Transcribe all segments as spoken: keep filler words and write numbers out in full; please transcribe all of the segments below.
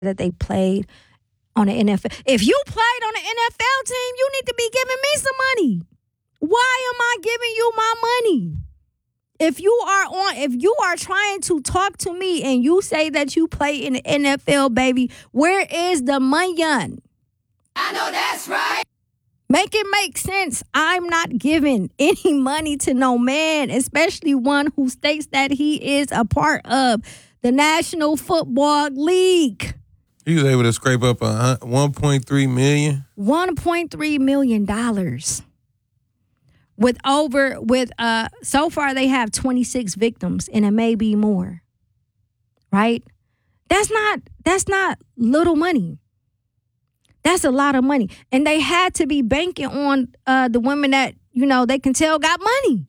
that they played on the N F L. If you played on the N F L team, you need to be giving me some money. Why am I giving you my money? If you are on, if you are trying to talk to me and you say that you play in the N F L, baby, where is the money? I know that's right. Make it make sense. I'm not giving any money to no man, especially one who states that he is a part of the National Football League. He was able to scrape up a one point three million dollars. one point three million dollars. With over, with, uh, so far they have twenty-six victims, and it may be more. Right? That's not, that's not little money. That's a lot of money. And they had to be banking on uh, the women that, you know, they can tell got money.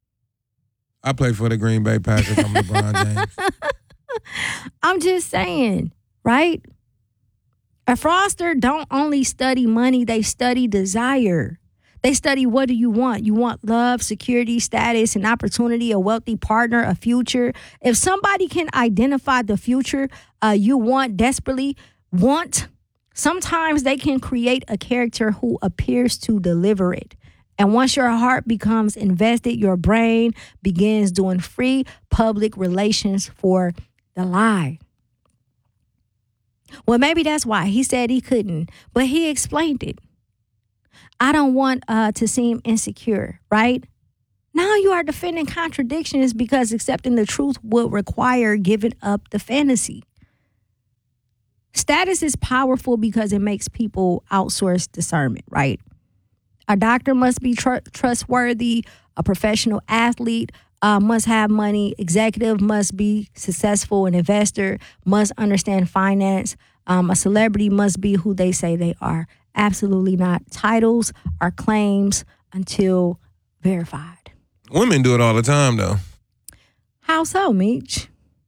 I play for the Green Bay Packers. I'm LeBron James. I'm just saying, right? A fraudster don't only study money, they study desire. They study, what do you want? You want love, security, status, an opportunity, a wealthy partner, a future. If somebody can identify the future uh, you want desperately, want, sometimes they can create a character who appears to deliver it. And once your heart becomes invested, your brain begins doing free public relations for the lie. Well, maybe that's why he said he couldn't, but he explained it. I don't want uh, to seem insecure, right? Now you are defending contradictions because accepting the truth would require giving up the fantasy. Status is powerful because it makes people outsource discernment, right? A doctor must be tr- trustworthy. A professional athlete uh, must have money. Executive must be successful. An investor must understand finance. Um, a celebrity must be who they say they are. Absolutely not. Titles are claims until verified. Women do it all the time, though. How so, Meech?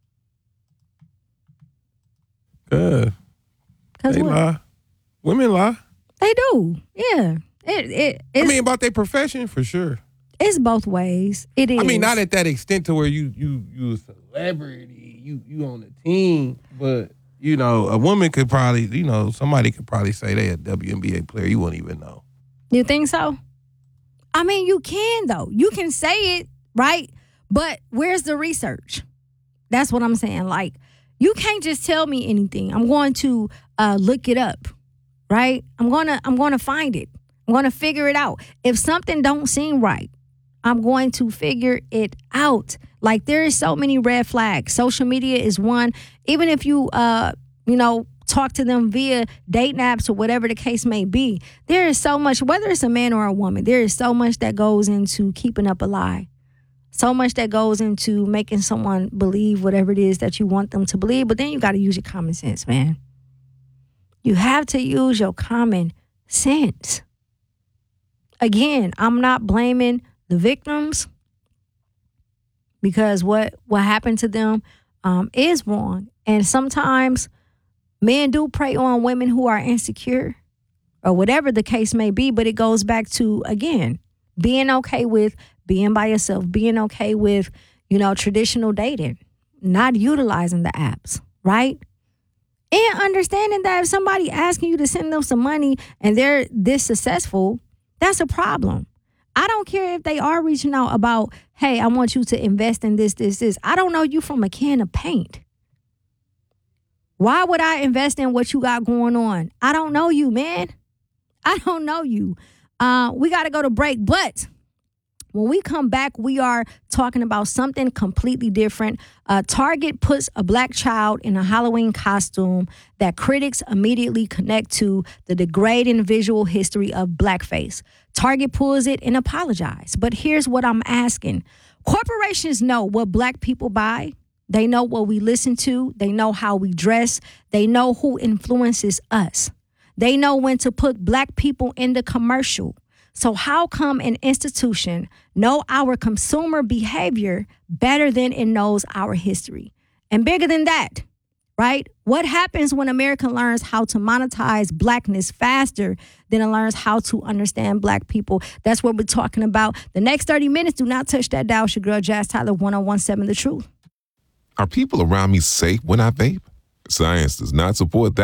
Good. Because they what? lie. Women lie. They do. Yeah. It, it, it's, I mean, about their profession, for sure. It's both ways. It is. I mean, not at that extent to where you you you a celebrity, you you on the team, but you know, a woman could probably, you know, somebody could probably say they a W N B A player. You wouldn't even know. You think so? I mean, you can, though. You can say it, right? But where's the research? That's what I'm saying. Like, you can't just tell me anything. I'm going to uh, look it up, right? I'm going to I'm going to find it. I'm going to figure it out. If something don't seem right, I'm going to figure it out. Like, there is so many red flags. Social media is one. Even if you, uh, you know, talk to them via dating apps or whatever the case may be, there is so much, whether it's a man or a woman, there is so much that goes into keeping up a lie. So much that goes into making someone believe whatever it is that you want them to believe. But then you got to use your common sense, man. You have to use your common sense. Again, I'm not blaming the victims because what, what happened to them um, is wrong. And sometimes men do prey on women who are insecure or whatever the case may be. But it goes back to, again, being okay with being by yourself, being okay with, you know, traditional dating, not utilizing the apps, right? And understanding that if somebody asking you to send them some money and they're this successful, that's a problem. I don't care if they are reaching out about, hey, I want you to invest in this, this, this. I don't know you from a can of paint. Why would I invest in what you got going on? I don't know you, man. I don't know you. Uh, we got to go to break, but when we come back, we are talking about something completely different. Uh, Target puts a black child in a Halloween costume that critics immediately connect to the degrading visual history of blackface. Target pulls it and apologizes. But here's what I'm asking. Corporations know what black people buy. They know what we listen to. They know how we dress. They know who influences us. They know when to put black people in the commercial. So how come an institution know our consumer behavior better than it knows our history? And bigger than that, right? What happens when America learns how to monetize blackness faster than it learns how to understand black people? That's what we're talking about. The next thirty minutes, do not touch that dial. It's your girl, Jazz Tyler, one oh one seven The Truth. Are people around me safe when I vape? Science does not support that.